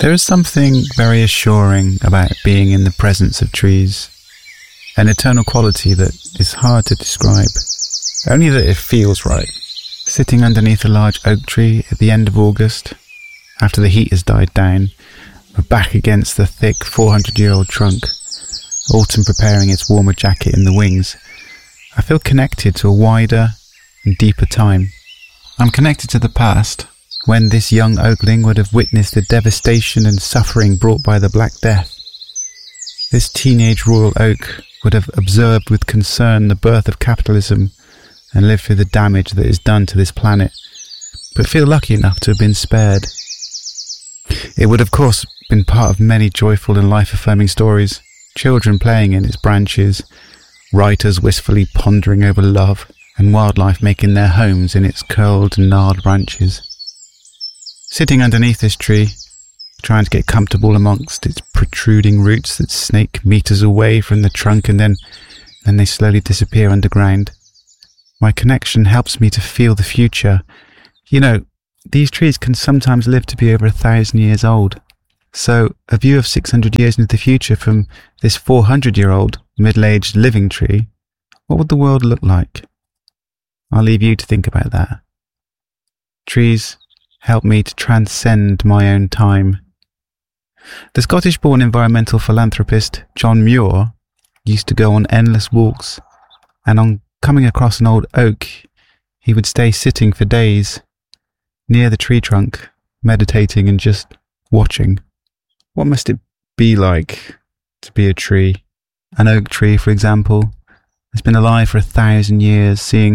There is something very assuring about being in the presence of trees, an eternal quality that is hard to describe, only that it feels right. Sitting underneath a large oak tree at the end of August, after the heat has died down, we're back against the thick 400-year-old trunk, autumn preparing its warmer jacket in the wings. I feel connected to a wider and deeper time. I'm connected to the past, when this young oakling would have witnessed the devastation and suffering brought by the Black Death. This teenage royal oak would have observed with concern the birth of capitalism and lived through the damage that is done to this planet, but feel lucky enough to have been spared. It would of course been part of many joyful and life-affirming stories, children playing in its branches, writers wistfully pondering over love, and wildlife making their homes in its curled and gnarled branches. Sitting underneath this tree, trying to get comfortable amongst its protruding roots that snake meters away from the trunk and then they slowly disappear underground. My connection helps me to feel the future. You know, these trees can sometimes live to be over 1,000 years old. So a view of 600 years into the future from this 400-year-old middle-aged living tree, what would the world look like? I'll leave you to think about that. Trees help me to transcend my own time. The Scottish-born environmental philanthropist John Muir used to go on endless walks, and on coming across an old oak, he would stay sitting for days near the tree trunk, meditating and just watching. What must it be like to be a tree? An oak tree, for example, has been alive for 1,000 years, seeing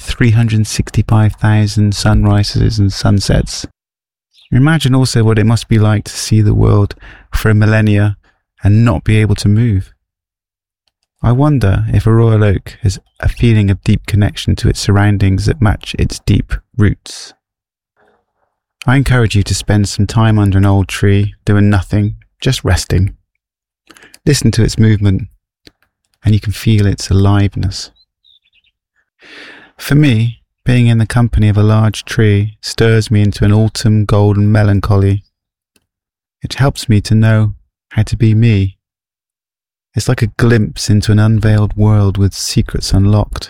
365,000 sunrises and sunsets. Imagine also what it must be like to see the world for a millennia and not be able to move. I wonder if a royal oak has a feeling of deep connection to its surroundings that match its deep roots. I encourage you to spend some time under an old tree, doing nothing, just resting. Listen to its movement, and you can feel its aliveness. For me, being in the company of a large tree stirs me into an autumn golden melancholy. It helps me to know how to be me. It's like a glimpse into an unveiled world with secrets unlocked.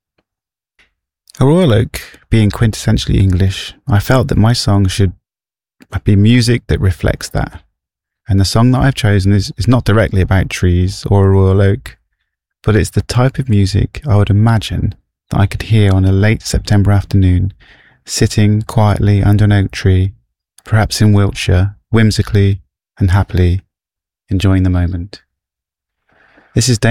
A royal oak being quintessentially English, I felt that my song should be music that reflects that. And the song that I've chosen is not directly about trees or a royal oak, but it's the type of music I would imagine that I could hear on a late September afternoon, sitting quietly under an oak tree, perhaps in Wiltshire, whimsically and happily enjoying the moment. This is